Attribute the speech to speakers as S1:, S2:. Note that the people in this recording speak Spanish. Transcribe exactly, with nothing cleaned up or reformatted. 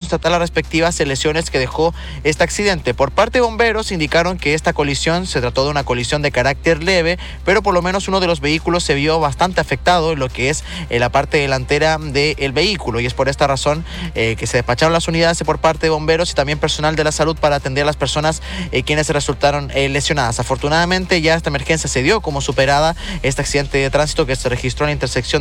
S1: constatar las respectivas lesiones que dejó este accidente. Por parte de bomberos indicaron que esta colisión se trató de una colisión de carácter leve, pero por lo menos uno de los vehículos se vio bastante afectado en lo que es en la parte delantera del vehículo, y es por esta razón eh, que se despacharon las unidades por parte de bomberos y también personal de la salud para atender a las personas eh, quienes resultaron eh, lesionadas. Afortunadamente ya esta emergencia se dio como superada, este accidente de tránsito que se registró en la intersección